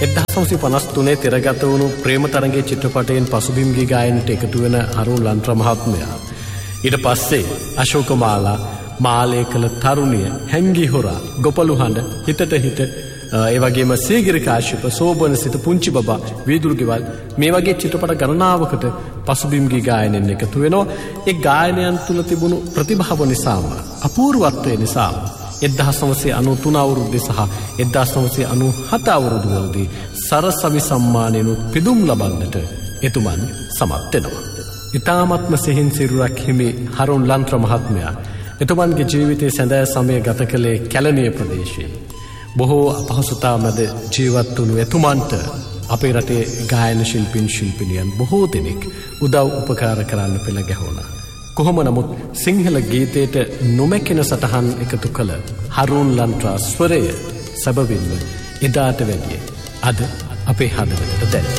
1953 තිරගත වුණු ප්‍රේම තරංගයේ චිත්‍රපටයෙන් පසුබිම් ගී ගායනට එකතු වෙන අරුණ ලන්ත්‍ර මහත්මයා ඊට පස්සේ අශෝකමාලා මාලේ කළ තරුණිය හැංගි හොරා ගොපළු හඬ හිතට හිත ඒ වගේම සීගිරි කාශ්‍යප සෝබන සිත පුංචි බබා වීදුරු ගෙවල් මේ වගේ චිත්‍රපට ගණනාවකට පසුබිම් ගී ගායනයෙන් එකතු වෙනවා. ඒ ගායනයන් තුල තිබුණු ප්‍රතිභාව නිසාම අපූර්වත්වය නිසාම 1993 අවුරුද්දේ සහ 1997 අවුරුද්දවලදී සරසවි සම්මානයෙන් පිදුම් ලබන්නට එතුමන් සමත් වෙනවා. ඊ타මත්ම සිහින් සිරුරක් හිමි අරුණ ලන්ත්‍ර මහත්මයා එතුමන්ගේ ජීවිතයේ සැඳෑ සමය ගත කළේ කැලණිය ප්‍රදේශයේ. බොහෝ අපහසුතා මැද ජීවත් වුණු එතුමන්ට අපේ රටේ ගායන ශිල්පීන් ශිල්පිනියන් බොහෝ දෙනෙක් උදව් උපකාර කරන්න පෙළ ගැහුණා. කොහොම නමුත් සිංහල ගීතයට නොමැකෙන සටහන් එකතු කළ අරුණ ලන්ත්‍ර ස්වරය සැබවින්ම එදාට වැඩිය අද අපේ හදවතට දැනෙනවා.